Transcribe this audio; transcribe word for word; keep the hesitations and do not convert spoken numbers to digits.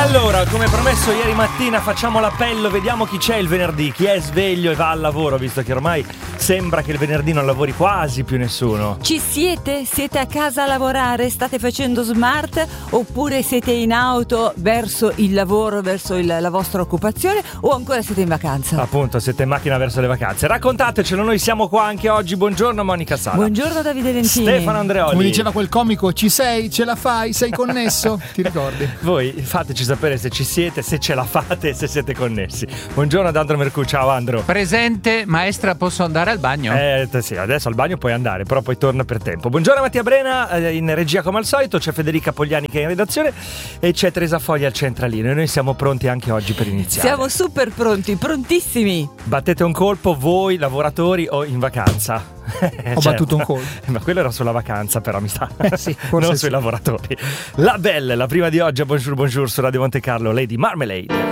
Allora, come promesso ieri mattina facciamo l'appello, vediamo chi c'è il venerdì, chi è sveglio e va al lavoro, visto che ormai sembra che il venerdì non lavori quasi più nessuno. Ci siete? Siete a casa a lavorare? State facendo smart? Oppure siete in auto verso il lavoro, verso il, la vostra occupazione? O ancora siete in vacanza? Appunto, siete in macchina verso le vacanze. Raccontatecelo, noi siamo qua anche oggi. Buongiorno Monica Sala. Buongiorno Davide Lentini. Stefano Andreoli. Come diceva quel comico, ci sei? Ce la fai? Sei connesso? Ti ricordi? Voi fateci sapere se ci siete, se ce la fate, se siete connessi. Buongiorno ad Andro Mercù. Ciao Andro. Presente, maestra, posso andare al bagno? Eh sì, adesso al bagno puoi andare, però poi torna per tempo. Buongiorno Mattia Brena, eh, in regia come al solito. C'è Federica Pogliani che è in redazione e c'è Teresa Fogli al centralino. E noi siamo pronti anche oggi per iniziare. Siamo super pronti, prontissimi. Battete un colpo voi lavoratori o in vacanza? Ho certo. battuto un colpo. Ma quello era sulla vacanza, però mi sa. Eh sì, forse non sì. sui lavoratori. La Belle, la prima di oggi a Bonjour Bonjour su Radio Monte Carlo, Lady Marmalade.